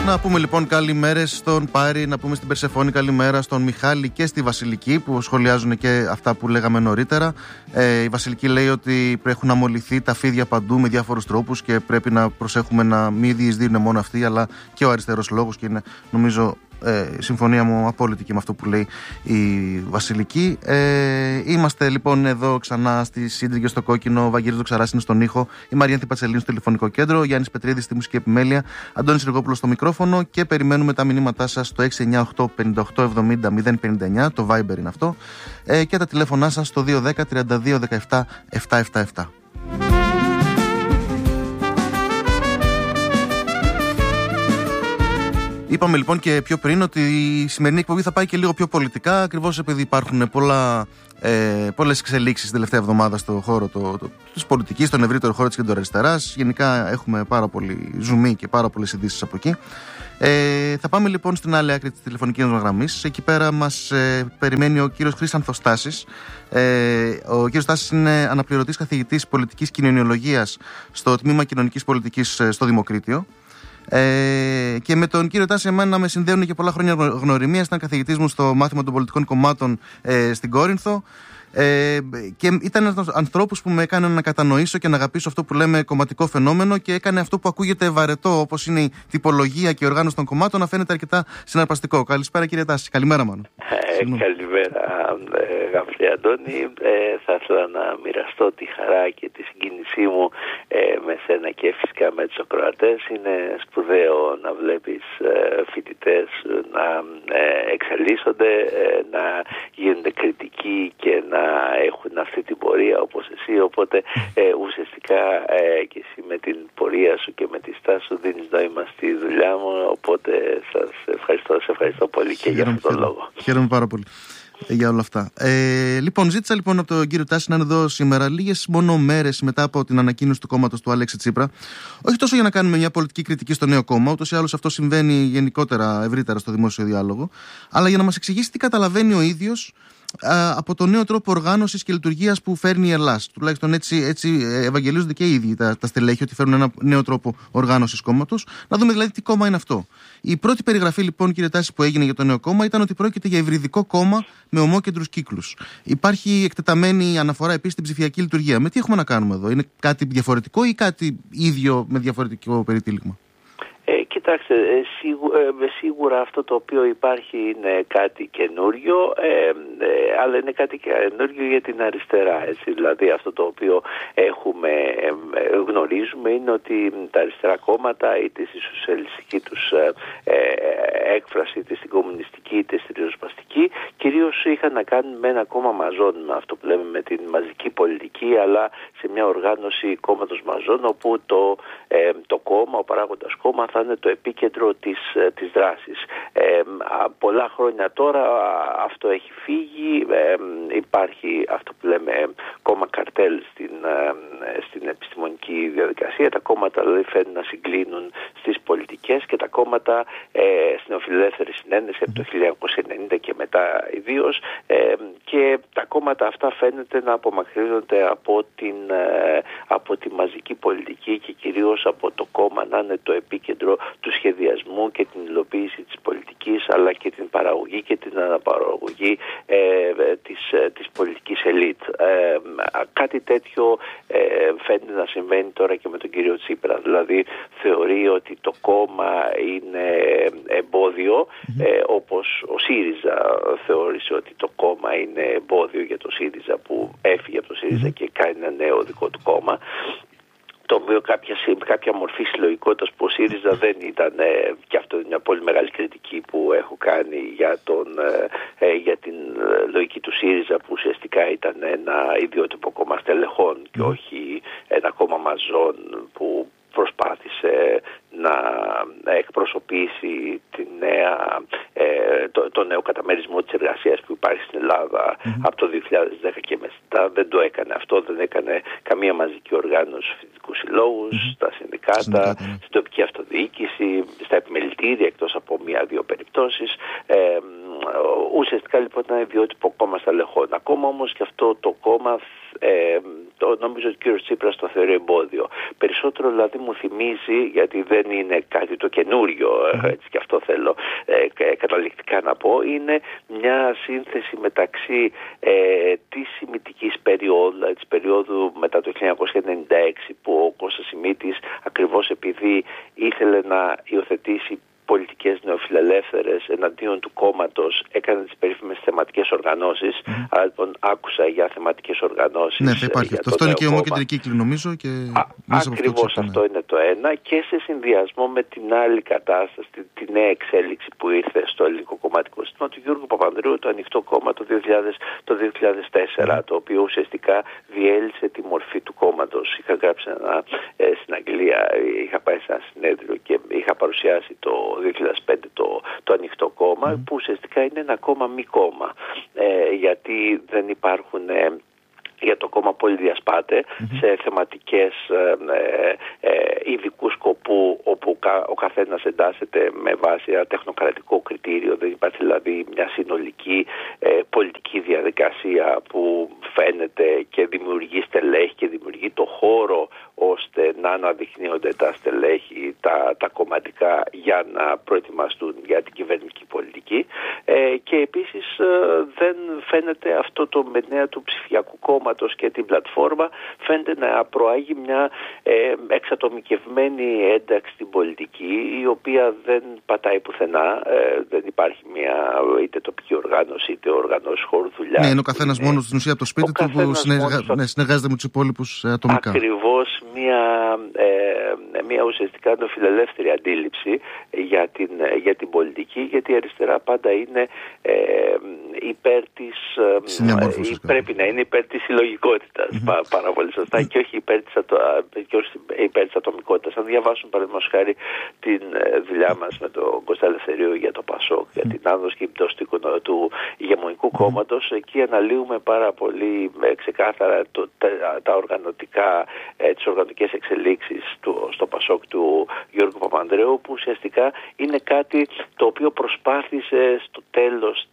Να πούμε λοιπόν καλημέρες στον Πάρη, να πούμε στην Περσεφόνη καλημέρα, στον Μιχάλη και στη Βασιλική που σχολιάζουν και αυτά που λέγαμε νωρίτερα. Η Βασιλική λέει ότι έχουν αμολυθεί τα φίδια παντού με διάφορους τρόπους και πρέπει να προσέχουμε να μην διεισδύουν μόνο αυτοί αλλά και ο αριστερός λόγος, και είναι νομίζω συμφωνία μου απόλυτη και με αυτό που λέει η Βασιλική. Είμαστε λοιπόν εδώ ξανά στη Σύντριγγε στο Κόκκινο. Ο Βαγγέλης Δοξαράς είναι στον ήχο, η Μαριάνθη Πατσελίνου στο τηλεφωνικό κέντρο, ο Γιάννης Πετρίδης στη μουσική επιμέλεια, Αντώνης Σιργόπουλος στο μικρόφωνο, και περιμένουμε τα μηνύματά σας στο 698 58 70 059, το Viber είναι αυτό, και τα τηλέφωνά σας στο 210 32 17 777. Είπαμε λοιπόν και πιο πριν ότι η σημερινή εκπομπή θα πάει και λίγο πιο πολιτικά, ακριβώς επειδή υπάρχουν πολλές εξελίξεις την τελευταία εβδομάδα στο χώρο της πολιτικής, στον ευρύτερο χώρο της κεντροαριστεράς. Γενικά έχουμε πάρα πολύ ζουμί και πάρα πολλές ειδήσεις από εκεί. Θα πάμε λοιπόν στην άλλη άκρη της τηλεφωνικής μας γραμμής. Εκεί πέρα μας περιμένει ο κύριος Χρήσανθος Στάσης. Ο κύριος Στάσης είναι αναπληρωτής καθηγητής πολιτικής κοινωνιολογίας στο Τμήμα Κοινωνικής Πολιτικής στο Δημοκρίτιο. Και με τον κύριο Τάση εμένα με συνδέουν και πολλά χρόνια γνωριμίας. Ήταν καθηγητής μου στο μάθημα των πολιτικών κομμάτων στην Κόρινθο, και ήταν ένας ανθρώπους που με έκανε να κατανοήσω και να αγαπήσω αυτό που λέμε κομματικό φαινόμενο, και έκανε αυτό που ακούγεται βαρετό, όπως είναι η τυπολογία και η οργάνωση των κομμάτων, να φαίνεται αρκετά συναρπαστικό. Καλησπέρα κύριε Τάση. Καλημέρα μάλλον. Καλημέρα αγαπητέ Αντώνη. Θα ήθελα να μοιραστώ τη χαρά και τη συγκίνησή μου με σένα και φυσικά με τους ακροατές. Είναι σπουδαίο να βλέπεις φοιτητές να εξελίσσονται, να γίνονται κριτικοί και να έχουν αυτή την πορεία όπως εσύ. Οπότε ουσιαστικά και εσύ με την πορεία σου και με τη στάση σου δίνεις νόημα στη δουλειά μου. Οπότε σε ευχαριστώ πολύ και για αυτόν τον λόγο. Χαίρομαι πάρα πολύ για όλα αυτά. Λοιπόν, ζήτησα λοιπόν από τον κύριο Τάση να είναι εδώ σήμερα, λίγες μόνο μέρες μετά από την ανακοίνωση του κόμματος του Αλέξη Τσίπρα. Όχι τόσο για να κάνουμε μια πολιτική κριτική στο νέο κόμμα, ούτως ή άλλως αυτό συμβαίνει γενικότερα, ευρύτερα στο δημόσιο διάλογο, αλλά για να μας εξηγήσει τι καταλαβαίνει ο ίδιος από το νέο τρόπο οργάνωσης και λειτουργίας που φέρνει η Ελλάς. Τουλάχιστον έτσι ευαγγελίζονται και οι ίδιοι τα στελέχη, ότι φέρνουν ένα νέο τρόπο οργάνωσης κόμματος. Να δούμε δηλαδή τι κόμμα είναι αυτό. Η πρώτη περιγραφή λοιπόν, κύριε Τάση, που έγινε για το νέο κόμμα ήταν ότι πρόκειται για υβριδικό κόμμα με ομόκεντρους κύκλους. Υπάρχει εκτεταμένη αναφορά επίσης στην ψηφιακή λειτουργία. Με τι έχουμε να κάνουμε εδώ? Είναι κάτι διαφορετικό ή κάτι ίδιο με διαφορετικό περιτύλιγμα? Κοιτάξτε, σίγουρα αυτό το οποίο υπάρχει είναι κάτι καινούριο, αλλά είναι κάτι καινούριο για την αριστερά. Έτσι. Δηλαδή αυτό το οποίο γνωρίζουμε είναι ότι τα αριστερά κόμματα, είτε στη σοσιαλιστική τους έκφραση, είτε στην κομμουνιστική, είτε στη ριζοσπαστική, κυρίως είχαν να κάνουν με ένα κόμμα μαζών, με αυτό που λέμε με την μαζική πολιτική, αλλά σε μια οργάνωση κόμματος μαζών, όπου το κόμμα, ο παράγοντας κόμμα, θα είναι το επίκεντρο της δράσης. Πολλά χρόνια τώρα αυτό έχει φύγει. Υπάρχει αυτό που λέμε κόμμα καρτέλ στην επιστημονική διαδικασία. Τα κόμματα δηλαδή φαίνουν να συγκλίνουν στις πολιτικές, και τα κόμματα στην νεοφιλελεύθερη συνένεση από το 1990 και μετά ιδίως, και τα κόμματα αυτά φαίνεται να απομακρύνονται από τη μαζική πολιτική, και κυρίως από το κόμμα να είναι το επίκεντρο του σχεδιασμού και την υλοποίηση της πολιτικής, αλλά και την παραγωγή και την αναπαραγωγή της πολιτικής ελίτ. Κάτι τέτοιο φαίνεται να συμβαίνει τώρα και με τον κύριο Τσίπρα. Δηλαδή θεωρεί ότι το κόμμα είναι εμπόδιο, όπως ο ΣΥΡΙΖΑ θεώρησε ότι το κόμμα είναι εμπόδιο για το ΣΥΡΙΖΑ, που έφυγε από το ΣΥΡΙΖΑ και κάνει ένα νέο δικό του κόμμα, το οποίο κάποια μορφή συλλογικότητας που ο ΣΥΡΙΖΑ δεν ήταν, και αυτό είναι μια πολύ μεγάλη κριτική που έχω κάνει για την λογική του ΣΥΡΙΖΑ, που ουσιαστικά ήταν ένα ιδιότυπο κόμμα στελεχών και όχι ένα κόμμα μαζών που προσπάθησε να εκπροσωπήσει το νέο καταμερισμό της εργασίας που υπάρχει στην Ελλάδα από το 2010 και μετά. Δεν το έκανε αυτό, δεν έκανε καμία μαζική οργάνωση στους φοιτητικούς συλλόγους, στα συνδικάτα, στην τοπική αυτοδιοίκηση, στα επιμελητήρια, εκτός από μία-δύο περιπτώσεις. Ουσιαστικά λοιπόν ήταν ιδιότυπο κόμμα στελεχών. Ακόμα όμως και αυτό το κόμμα νομίζω ότι ο κύριος Τσίπρας το θεωρεί εμπόδιο. Περισσότερο δηλαδή μου θυμίζει, γιατί δεν είναι κάτι το καινούριο, έτσι και αυτό θέλω καταληκτικά να πω, είναι μια σύνθεση μεταξύ της Σιμιτικής περίοδου, της περίοδου μετά το 1996, που ο Κώστας Σιμίτης, ακριβώς επειδή ήθελε να υιοθετήσει πολιτικές νεοφιλελεύθερες εναντίον του κόμματος, έκανε τις περίφημες θεματικές οργανώσεις. Άρα λοιπόν άκουσα για θεματικές οργανώσεις. Ναι, θα υπάρχει αυτό. Αυτό είναι και η ομοκεντρική κύκλη, νομίζω. Ακριβώς αυτό είναι το ένα. Και σε συνδυασμό με την άλλη κατάσταση, τη νέα εξέλιξη που ήρθε στο ελληνικό κομματικό σύστημα του Γιώργου Παπανδρέου, το Ανοιχτό Κόμμα το 2004, το οποίο ουσιαστικά διέλυσε τη μορφή του κόμματος. Είχα γράψει στην Αγγλία, είχα πάει σε ένα συνέδριο και είχα παρουσιάσει το 2005 το Ανοιχτό Κόμμα, που ουσιαστικά είναι ένα κόμμα μη κόμμα, γιατί δεν υπάρχουν για το κόμμα πολυδιασπάται σε θεματικές ειδικού σκοπού, όπου ο καθένας εντάσσεται με βάση ένα τεχνοκρατικό κριτήριο. Δεν υπάρχει δηλαδή μια συνολική πολιτική διαδικασία που φαίνεται και δημιουργεί στελέχη και δημιουργεί το χώρο ώστε να αναδεικνύονται τα στελέχη, τα κομματικά, για να προετοιμαστούν για την κυβερνητική πολιτική. Και επίσης δεν φαίνεται αυτό το μενέα του ψηφιακού κόμματος και την πλατφόρμα, φαίνεται να προάγει μια εξατομικευμένη ένταξη στην πολιτική, η οποία δεν πατάει πουθενά. Δεν υπάρχει μια είτε τοπική οργάνωση είτε οργανώσεις χώρου δουλειά. Ναι, είναι ο καθένας μόνος στην ουσία από το σπίτι του που συνεργάζεται με τους υπόλοιπους ατομικά. Ακριβώς μια ουσιαστικά νεοφιλελεύθερη αντίληψη για την πολιτική, γιατί η αριστερά πάντα είναι υπέρ της πρέπει να είναι υπέρ της συλλογικότητας, πάρα πολύ σωστά, και όχι υπέρ της ατομικότητας. Αν διαβάσουν παραδείγματος χάρη την δουλειά μας με τον Κώστα Ελευθερίου για το ΠΑΣΟΚ, για την άνοδο και πτώση του ηγεμονικού κόμματος, εκεί αναλύουμε πάρα πολύ ξεκάθαρα τα οργανωτικά, τις οργανωτικές εξελίξεις στο ΠΑΣΟΚ του Γιώργου Παπανδρέου, που ουσιαστικά είναι κάτι το οποίο προσπάθησε στο τέλος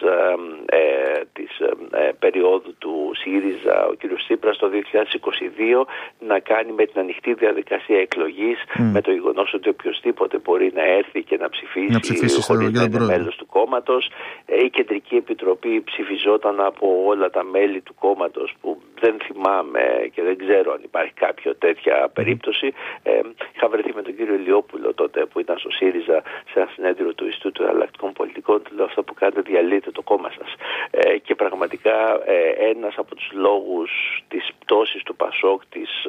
της περίοδου του ΣΥΡΙΖΑ ο κ. Τσίπρας το 2022 να κάνει με την ανοιχτή διαδικασία εκλογής, με το γεγονός ότι οποιοδήποτε μπορεί να έρθει και να ψηφίσει χωρίς να είναι μέλος του κόμματος. Η Κεντρική Επιτροπή ψηφιζόταν από όλα τα μέλη του κόμματος, που δεν θυμάμαι και δεν ξέρω αν υπάρχει κάποια τέτοια περίπτωση. Είχα βρεθεί με τον κύριο Ηλιόπουλο τότε που ήταν στο ΣΥΡΙΖΑ σε ένα συνέδριο του Ινστιτούτου Εναλλακτικών Πολιτικών. Του λέω: αυτό που κάνετε, διαλύετε το κόμμα σας. Και πραγματικά ένας από τους λόγους της πτώσης του ΠΑΣΟΚ,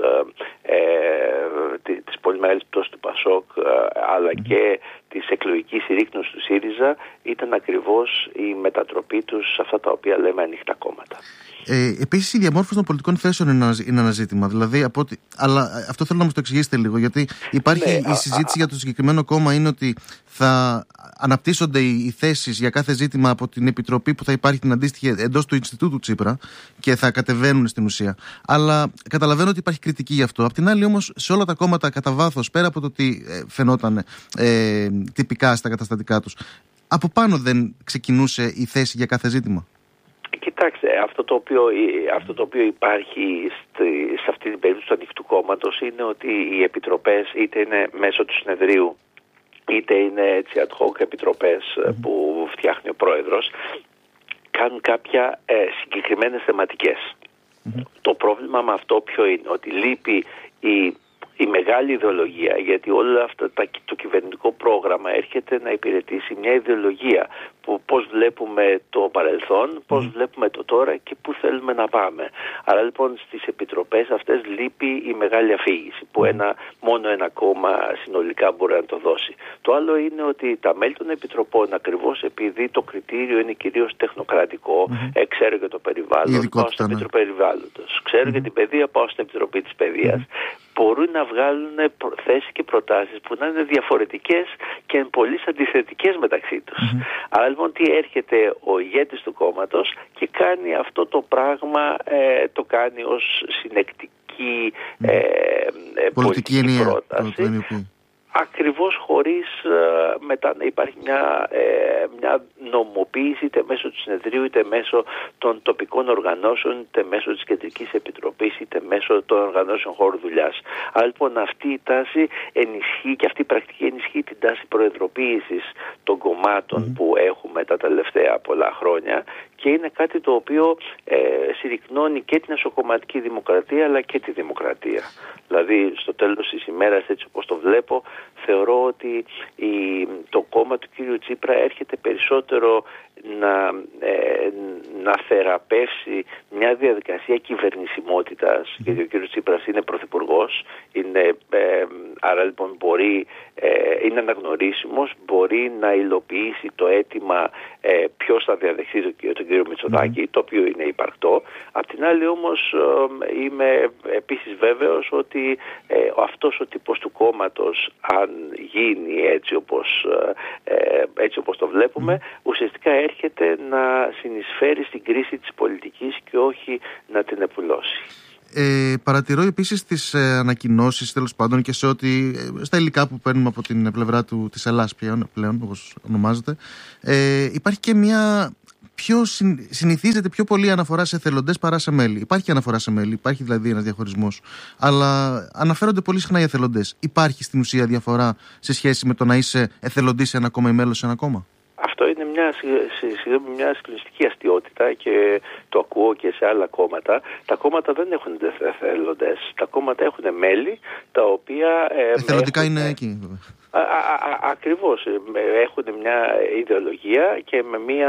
της πολύ μεγάλης πτώσης του ΠΑΣΟΚ, αλλά και της εκλογικής συρρίκνωσης του ΣΥΡΙΖΑ, ήταν ακριβώς η μετατροπή τους σε αυτά τα οποία λέμε ανοιχτά κόμματα. Επίσης, η διαμόρφωση των πολιτικών θέσεων είναι ένα ζήτημα. Δηλαδή, αλλά αυτό θέλω να μας το εξηγήσετε λίγο. Γιατί υπάρχει η συζήτηση για το συγκεκριμένο κόμμα, είναι ότι θα αναπτύσσονται οι θέσεις για κάθε ζήτημα από την επιτροπή που θα υπάρχει την αντίστοιχη εντός του Ινστιτούτου Τσίπρα και θα κατεβαίνουν στην ουσία. Αλλά καταλαβαίνω ότι υπάρχει κριτική γι' αυτό. Απ' την άλλη, όμως, σε όλα τα κόμματα κατά βάθος, πέρα από το τι φαινόταν τυπικά στα καταστατικά τους, από πάνω δεν ξεκινούσε η θέση για κάθε ζήτημα? Κοιτάξτε, αυτό το οποίο υπάρχει σε αυτή την περίπτωση του ανοιχτού κόμματος είναι ότι οι επιτροπές, είτε είναι μέσω του συνεδρίου, είτε είναι έτσι ad hoc επιτροπές που φτιάχνει ο πρόεδρος, κάνουν κάποια συγκεκριμένες θεματικές. Το πρόβλημα με αυτό ποιο είναι? Ότι λείπει η μεγάλη ιδεολογία, γιατί όλο αυτό το κυβερνητικό πρόγραμμα έρχεται να υπηρετήσει μια ιδεολογία που πώς βλέπουμε το παρελθόν, πώς βλέπουμε το τώρα και πού θέλουμε να πάμε. Άρα λοιπόν στις επιτροπές αυτές λείπει η μεγάλη αφήγηση που μόνο ένα κόμμα συνολικά μπορεί να το δώσει. Το άλλο είναι ότι τα μέλη των επιτροπών, ακριβώς επειδή το κριτήριο είναι κυρίως τεχνοκρατικό, ξέρω για το περιβάλλον, πάω στην Επιτροπή Περιβάλλοντος, ξέρω για την παιδεία, πάω στην Επιτροπή της Παιδείας, μπορούν να βγάλουν θέσεις και προτάσεις που να είναι διαφορετικές και πολύ αντιθετικές μεταξύ τους. Άρα λοιπόν τι έρχεται ο ηγέτης του κόμματος και κάνει αυτό το πράγμα, το κάνει ως συνεκτική πολιτική πρόταση. Ακριβώς χωρίς μετά να υπάρχει μια νομοποίηση είτε μέσω του συνεδρίου είτε μέσω των τοπικών οργανώσεων είτε μέσω της Κεντρικής Επιτροπής είτε μέσω των οργανώσεων χώρου δουλειάς. Άρα λοιπόν αυτή η τάση ενισχύει και αυτή η πρακτική ενισχύει την τάση προεδροποίησης των κομμάτων που έχουμε τα τελευταία πολλά χρόνια και είναι κάτι το οποίο συρρυκνώνει και την εσωκομματική δημοκρατία αλλά και τη δημοκρατία. Δηλαδή στο τέλος της ημέρας, έτσι όπως το βλέπω, θεωρώ ότι το κόμμα του κύριου Τσίπρα έρχεται περισσότερο να θεραπεύσει μια διαδικασία κυβερνησιμότητας, γιατί ο κύριος Τσίπρας είναι πρωθυπουργός, άρα λοιπόν είναι αναγνωρίσιμος, μπορεί να υλοποιήσει το αίτημα ποιος θα διαδεχθεί τον κύριο Μητσοτάκη, το οποίο είναι υπαρκτό. Απ' την άλλη όμως είμαι επίσης βέβαιος ότι αυτός ο τύπος του κόμματος, αν γίνει έτσι όπως το βλέπουμε, ουσιαστικά έρχεται να συνεισφέρει στην κρίση της πολιτικής και όχι να την επουλώσει. Παρατηρώ επίσης τις ανακοινώσεις, τέλος πάντων, και στα υλικά που παίρνουμε από την πλευρά της Ελλάς πλέον, όπως ονομάζεται, υπάρχει και μια συνηθίζεται πιο πολύ αναφορά σε εθελοντές παρά σε μέλη. Υπάρχει και αναφορά σε μέλη, υπάρχει δηλαδή ένας διαχωρισμός, αλλά αναφέρονται πολύ συχνά οι εθελοντές. Υπάρχει στην ουσία διαφορά σε σχέση με το να είσαι εθελοντής σε ένα κόμμα ή μέλος σε ένα κόμμα? Αυτό είναι μια συγκλονιστική αστιότητα και το ακούω και σε άλλα κόμματα. Τα κόμματα δεν έχουν εθελοντές. Τα κόμματα έχουν μέλη τα οποία... εθελοντικά είναι εκεί βέβαια. Ακριβώς, έχουν μια ιδεολογία και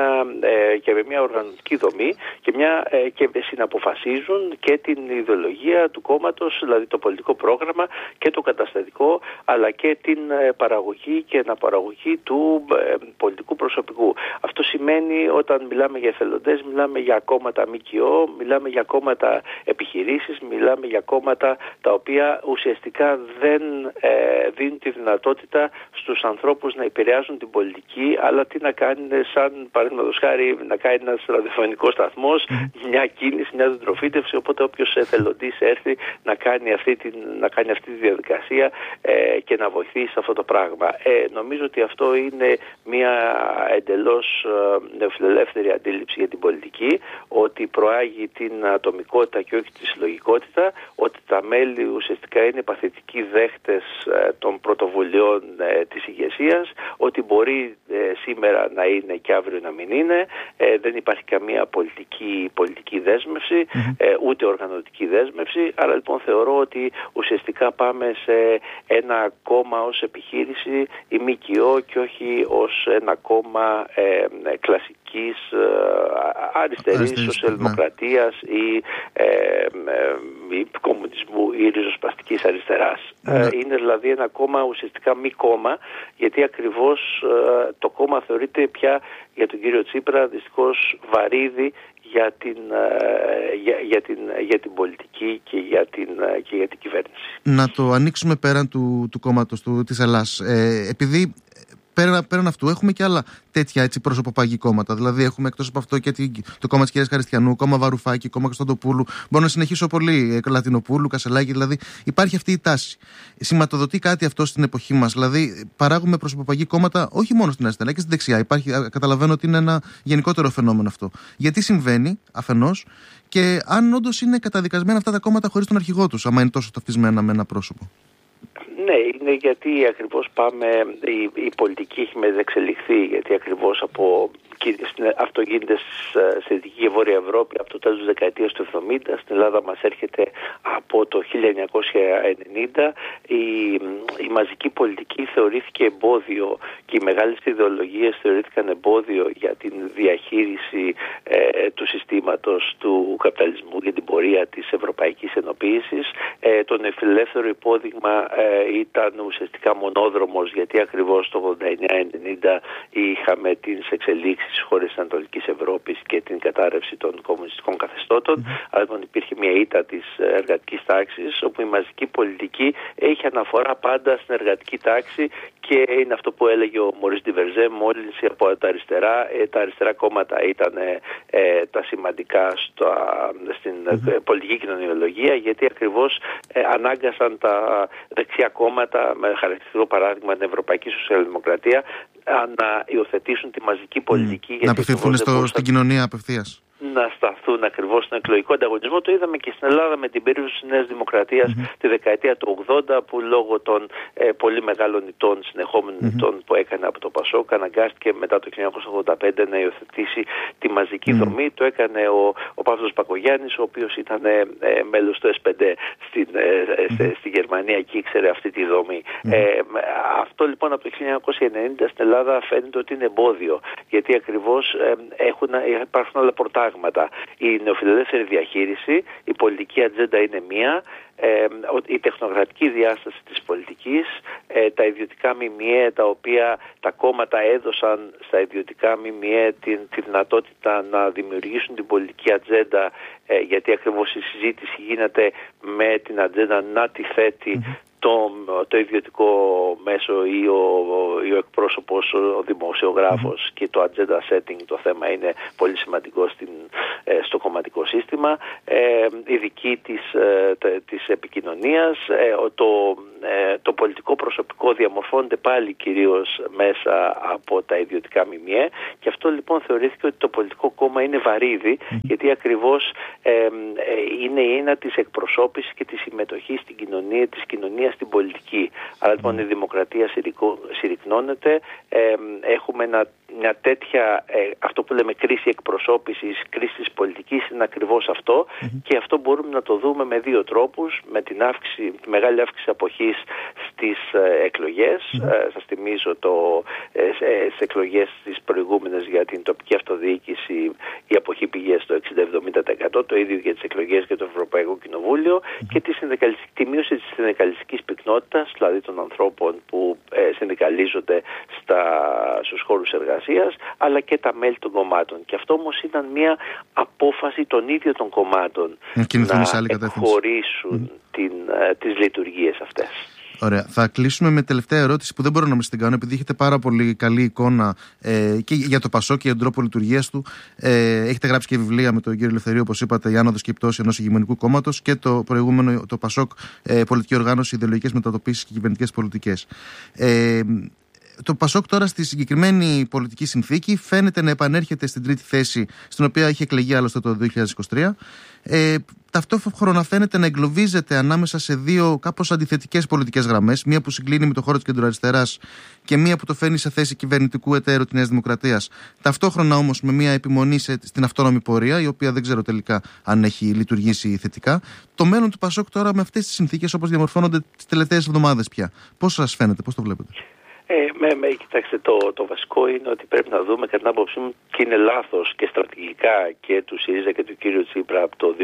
με μια οργανωτική δομή και συναποφασίζουν και την ιδεολογία του κόμματος, δηλαδή το πολιτικό πρόγραμμα και το καταστατικό, αλλά και την παραγωγή και αναπαραγωγή του πολιτικού προσωπικού. Αυτό σημαίνει, όταν μιλάμε για εθελοντές, μιλάμε για κόμματα ΜΚΟ, μιλάμε για κόμματα επιχειρήσεις, μιλάμε για κόμματα τα οποία ουσιαστικά δεν δίνουν τη δυνατότητα στους ανθρώπους να επηρεάζουν την πολιτική, αλλά τι να κάνουν, σαν παραδείγματος χάρη να κάνει ένας ραδιοφωνικός σταθμός, μια κίνηση, μια δεντροφύτευση, οπότε όποιος εθελοντής έρθει να κάνει αυτή τη διαδικασία και να βοηθήσει αυτό το πράγμα. Νομίζω ότι αυτό είναι μια εντελώς νεοφιλελεύθερη αντίληψη για την πολιτική, ότι προάγει την ατομικότητα και όχι τη συλλογικότητα, ότι τα μέλη ουσιαστικά είναι παθητικοί δέχτες των πρωτοβουλειών της ηγεσίας, ότι μπορεί σήμερα να είναι και αύριο να μην είναι, δεν υπάρχει καμία πολιτική δέσμευση, ούτε οργανωτική δέσμευση, άρα λοιπόν θεωρώ ότι ουσιαστικά πάμε σε ένα κόμμα ως επιχείρηση ή ΜΚΟ και όχι ως ένα κόμμα κλασικής αριστερής σοσιαλδημοκρατίας ή κομμουνισμού ή ριζοσπαστικής αριστεράς. Είναι δηλαδή ένα κόμμα ουσιαστικά μη κόμμα, γιατί ακριβώς το κόμμα θεωρείται πια για τον κύριο Τσίπρα δυστυχώς βαρύδι για την πολιτική και για την κυβέρνηση. Να το ανοίξουμε πέραν του κόμματος της Ελλάς. Επειδή πέραν αυτού έχουμε και άλλα τέτοια προσωποπαγή κόμματα. Δηλαδή έχουμε εκτός από αυτό και το κόμμα της κυρίας Χαριστιανού, κόμμα Βαρουφάκη, κόμμα Κωνσταντοπούλου. Μπορώ να συνεχίσω πολύ, Λατινοπούλου, Κασελάκη. Δηλαδή υπάρχει αυτή η τάση. Σηματοδοτεί κάτι αυτό στην εποχή μας. Δηλαδή παράγουμε προσωποπαγή κόμματα όχι μόνο στην αριστερά και στην δεξιά. Καταλαβαίνω ότι είναι ένα γενικότερο φαινόμενο αυτό. Γιατί συμβαίνει αφενός, και αν όντως είναι καταδικασμένα αυτά τα κόμματα χωρίς τον αρχηγό τους, άμα είναι τόσο ταυτισμένα με ένα πρόσωπο. Ναι, είναι γιατί ακριβώς η πολιτική έχει μεταξελιχθεί, γιατί ακριβώς αυτό γίνεται στη Δυτική και Βόρεια Ευρώπη από το τέλος της δεκαετίας του 70. Στην Ελλάδα μας έρχεται από το 1990. Η μαζική πολιτική θεωρήθηκε εμπόδιο και οι μεγάλες ιδεολογίες θεωρήθηκαν εμπόδιο για την διαχείριση του συστήματος του καπιταλισμού για την πορεία της ευρωπαϊκής ενοποίησης. Το νεοφιλελεύθερο υπόδειγμα ήταν ουσιαστικά μονόδρομος, γιατί ακριβώς το 89-90 είχαμε τις εξελίξεις στις χώρες της Ανατολικής Ευρώπης και την κατάρρευση των κομμουνιστικών καθεστώτων. Αλλά λοιπόν υπήρχε μια ήττα της εργατικής τάξης, όπου η μαζική πολιτική έχει αναφορά πάντα στην εργατική τάξη και είναι αυτό που έλεγε ο Μωρίς Ντιβερζέ, μόλις από τα αριστερά κόμματα ήταν τα σημαντικά στην πολιτική κοινωνιολογία, γιατί ακριβώς ανάγκασαν τα δεξιά κόμματα, με χαρακτηριστικό παράδειγμα την Ευρωπαϊκή Σοσιαλδημοκρατία, να υιοθετήσουν τη μαζική πολιτική. Να απευθυνθούν στην κοινωνία απευθείας. Να σταθούν ακριβώς στον εκλογικό ανταγωνισμό. Το είδαμε και στην Ελλάδα με την περίπτωση της Νέας Δημοκρατίας τη δεκαετία του 80, που λόγω των πολύ μεγάλων ηττών, συνεχόμενων ηττών που έκανε από το ΠΑΣΟΚ, αναγκάστηκε μετά το 1985 να υιοθετήσει τη μαζική δομή. Το έκανε ο Παύλος Πακογιάννης, ο οποίος ήταν μέλος του S5 στη Γερμανία και ήξερε αυτή τη δομή. Αυτό λοιπόν από το 1990 στην Ελλάδα φαίνεται ότι είναι εμπόδιο, γιατί ακριβώς υπάρχουν άλλα πορτάγματα. Η νεοφιλελεύθερη διαχείριση, η πολιτική ατζέντα είναι μία, η τεχνοκρατική διάσταση της πολιτικής, τα ιδιωτικά ΜΜΕ, τα οποία τα κόμματα έδωσαν στα ιδιωτικά ΜΜΕ τη δυνατότητα να δημιουργήσουν την πολιτική ατζέντα, γιατί ακριβώς η συζήτηση γίνεται με την ατζέντα να τη θέτει το ιδιωτικό μέσο ή ο εκπρόσωπος, ο δημοσιογράφος, και το agenda setting, το θέμα είναι πολύ σημαντικό στο κομματικό σύστημα, η δική της επικοινωνίας, το πολιτικό προσωπικό διαμορφώνεται πάλι κυρίως μέσα από τα ιδιωτικά ΜΜΕ, και αυτό λοιπόν θεωρήθηκε ότι το πολιτικό κόμμα είναι βαρύδι, γιατί ακριβώς είναι η έννοια της εκπροσώπησης και της συμμετοχής στην κοινωνία, της κοινωνίας στην πολιτική. Άρα λοιπόν η δημοκρατία συρρυκνώνεται, έχουμε μια τέτοια, αυτό που λέμε κρίση εκπροσώπησης, κρίση της πολιτικής, είναι ακριβώς αυτό, και αυτό μπορούμε να το δούμε με δύο τρόπους: με τη μεγάλη αύξηση αποχής στις εκλογές. Σας θυμίζω στις εκλογές τις προηγούμενες για την τοπική αυτοδιοίκηση η αποχή πήγε στο 60-70%, το ίδιο για τις εκλογές για το Ευρωπαϊκό Κοινοβούλιο, και τη μείωση της συνδικαλιστικής πυκνότητας, δηλαδή των ανθρώπων που συνδικαλίζονται στους χώρους εργασίας, αλλά και τα μέλη των κομμάτων. Και αυτό όμως ήταν μια απόφαση των ίδιων των κομμάτων να εκχωρήσουν τις λειτουργίες αυτές. Ωραία. Θα κλείσουμε με τελευταία ερώτηση που δεν μπορώ να μην την κάνω, επειδή έχετε πάρα πολύ καλή εικόνα και για το ΠΑΣΟΚ και για τον τρόπο λειτουργίας του. Έχετε γράψει και βιβλία με τον κύριο Ελευθερίου, όπως είπατε, «Η άνοδος και η πτώση ενός ηγεμονικού κόμματος», και το προηγούμενο, το ΠΑΣΟΚ, πολιτική οργάνωση, ιδεολογικές μετατοπίσεις και κυβερνητικές πολιτικές. Το ΠΑΣΟΚ τώρα στη συγκεκριμένη πολιτική συνθήκη φαίνεται να επανέρχεται στην τρίτη θέση, στην οποία είχε εκλεγεί άλλωστε το 2023. Ταυτόχρονα φαίνεται να εγκλωβίζεται ανάμεσα σε δύο κάπως αντιθετικές πολιτικές γραμμές. Μία που συγκλίνει με το χώρο της κεντροαριστεράς και μία που το φέρνει σε θέση κυβερνητικού εταίρου της Νέας Δημοκρατίας. Ταυτόχρονα όμως με μία επιμονή στην αυτόνομη πορεία, η οποία δεν ξέρω τελικά αν έχει λειτουργήσει θετικά. Το μέλλον του ΠΑΣΟΚ τώρα με αυτές τις συνθήκες, όπως διαμορφώνονται τις τελευταίες εβδομάδες πια, πώς σας φαίνεται, πώς το βλέπετε? Κοιτάξτε, το βασικό είναι ότι πρέπει να δούμε, κατά την άποψή μου, και είναι λάθος και στρατηγικά και του ΣΥΡΙΖΑ και του κύριου Τσίπρα από το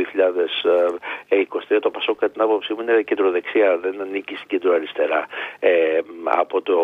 2023. Το ΠΑΣΟΚ, κατά την άποψή μου, είναι κεντροδεξιά, δεν ανήκει στην κεντροαριστερά. Από το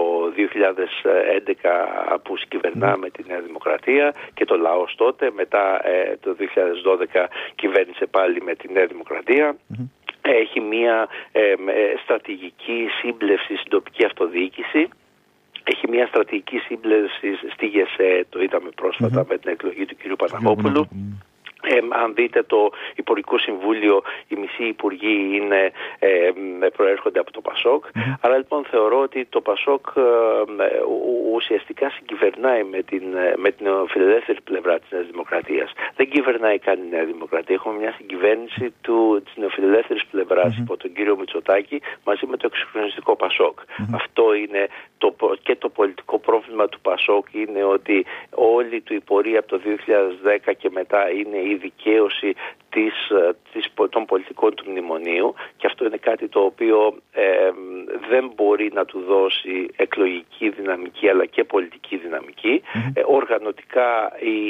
2011 που συγκυβερνάμε τη Νέα Δημοκρατία και το λαός τότε, μετά το 2012 κυβέρνησε πάλι με τη Νέα Δημοκρατία. Έχει μια στρατηγική σύμπλευση στην τοπική αυτοδιοίκηση. Έχει μια στρατηγική σύμπλευση στη ΓΕΣΕ, το είδαμε πρόσφατα με την εκλογή του κ. Παναγόπουλου. Αν δείτε το Υπουργικό Συμβούλιο, οι μισοί υπουργοί προέρχονται από το ΠΑΣΟΚ. Άρα λοιπόν θεωρώ ότι το ΠΑΣΟΚ ουσιαστικά συγκυβερνάει με την φιλελεύθερη πλευρά της Νέας Δημοκρατίας. Δεν κυβερνάει καν η Νέα Δημοκρατία. Έχουμε μια συγκυβέρνηση της νεοφιλελεύθερης πλευράς υπό τον κύριο Μητσοτάκη μαζί με το εξυγχρονιστικό ΠΑΣΟΚ. Αυτό είναι και το πολιτικό πρόβλημα του ΠΑΣΟΚ, είναι ότι όλη του η πορεία από το 2010 και μετά είναι η δικαίωση των πολιτικών του μνημονίου, και αυτό είναι κάτι το οποίο δεν μπορεί να του δώσει εκλογική δυναμική αλλά και πολιτική δυναμική. Οργανωτικά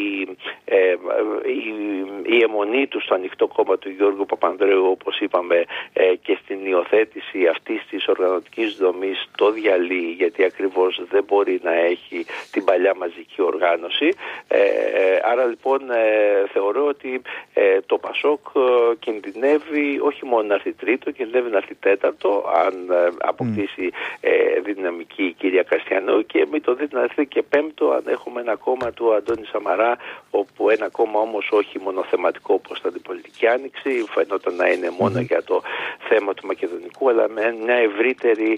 η αιμονή του στο ανοιχτό κόμμα του Γιώργου Παπανδρέου, όπως είπαμε, και στην υιοθέτηση αυτής της οργανωτικής δομής το διαλύει, γιατί ακριβώς δεν μπορεί να έχει την παλιά μαζική οργάνωση. Άρα λοιπόν θεωρώ ότι το Πασόκ κινδυνεύει όχι μόνο να έρθει τρίτο, κινδυνεύει να έρθει τέταρτο, αν αποκτήσει δυναμική η κυρία Καστιανού, και μην το δείτε να έρθει και πέμπτο, αν έχουμε ένα κόμμα του Αντώνη Σαμαρά, όπου ένα κόμμα όμως όχι μονοθεματικό όπως την Αντιπολιτική Άνοιξη, φαινόταν να είναι μόνο για το θέμα του Μακεδονικού, αλλά με μια ευρύτερη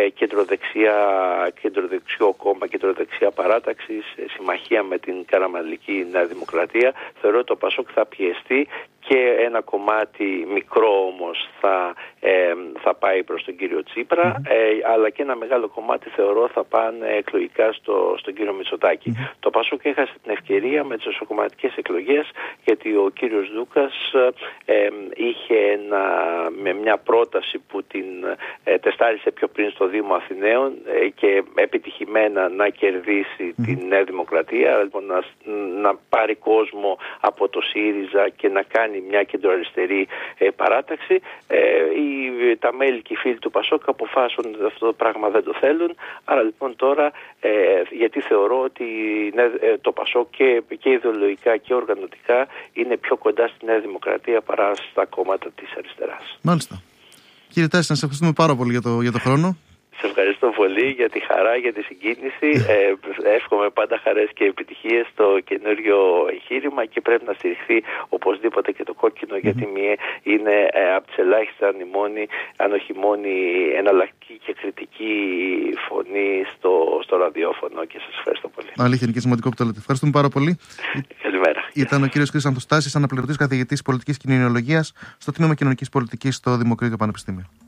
κεντροδεξιό κόμμα, κεντροδεξιά παράταξη, συμμαχία με την Καραμανλική Νέα Δημοκρατία. Θεωρώ ότι το Πασόκ θα πιεστεί και ένα κομμάτι μικρό όμως θα πάει προς τον κύριο Τσίπρα, αλλά και ένα μεγάλο κομμάτι θεωρώ θα πάνε εκλογικά στον κύριο Μητσοτάκη. Το Πασόκ έχασε την ευκαιρία με τις εσωκομματικές εκλογές, γιατί ο κύριος Δούκας είχε με μια πρόταση που την τεστάρισε πιο πριν στο Δήμο Αθηναίων και επιτυχημένα να κερδίσει την Νέα Δημοκρατία, λοιπόν, να πάρει κόσμο από το ΣΥΡΙΖΑ και να κάνει μια κεντροαριστερή παράταξη. Τα μέλη και οι φίλοι του Πασόκ αποφάσισαν ότι αυτό το πράγμα δεν το θέλουν. Άρα λοιπόν τώρα, γιατί θεωρώ ότι το Πασόκ και ιδεολογικά και οργανωτικά είναι πιο κοντά στη Νέα Δημοκρατία παρά στα κόμματα της αριστεράς. Μάλιστα. Κύριε Τάση, να σας ευχαριστούμε πάρα πολύ για το χρόνο. Σε ευχαριστώ πολύ για τη χαρά, για τη συγκίνηση. Εύχομαι πάντα χαρές και επιτυχίες στο καινούριο εγχείρημα, και πρέπει να στηριχθεί οπωσδήποτε και το κόκκινο, γιατί είναι από τις ελάχιστες, αν όχι μόνη εναλλακτική και κριτική φωνή στο ραδιόφωνο, και σας ευχαριστώ πολύ. Αλήθεια, είναι και σημαντικό που το λέτε. Ευχαριστούμε πάρα πολύ. Καλημέρα. Ήταν ο κύριος Χρήστος Τάσης, αναπληρωτής καθηγητής πολιτικής κοινωνιολογίας στο Τμήμα Κοινωνικής Πολιτικής στο Δημοκρίτιο Πανεπιστήμιο.